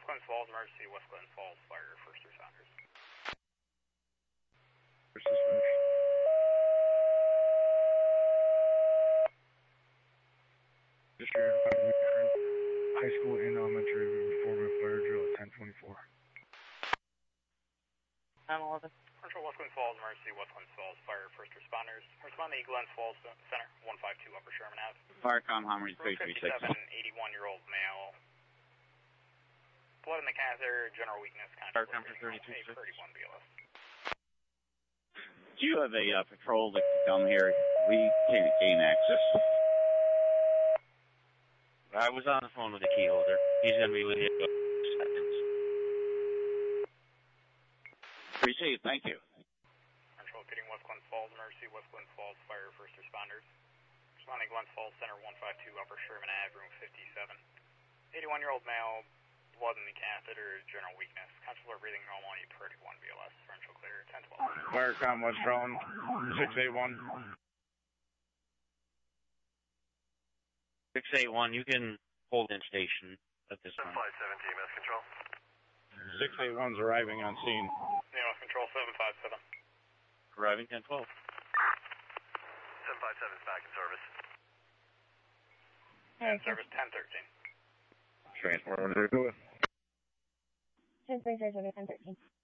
West Glens Falls, emergency, West Glens Falls, fire, first responders. First responders. District high school and elementary perform a fire drill at 10:24. 911. Central West Glens Falls, emergency, West Glens Falls, fire, first responders. Respond to Glens Falls Center, 152 Upper Sherman Ave. Firecom Harmony 336. 81-year-old male. Blood in the catheter, general weakness, Firecom 326. 31 BLS. Do you have a patrol that can come here? We can't gain access. I was on the phone with the key holder. He's going to be with you in seconds. Appreciate it. Thank you. Central getting West Glens Falls, emergency, West Glens Falls, fire, first responders. Responding Glens Falls Center, 152 Upper Sherman Ave, room 57. 81-year-old male, blood in the catheter, general weakness. Consular breathing normal, 31 BLS. Differential clear, 1012. Firecom West Drone, 681. 681, you can hold in station at this time. 517, Mass Control. 681's arriving on scene. Mass Control 757. Arriving 1012. 757 is back in service. And service 1013. Transport order. 10-3 service 1013.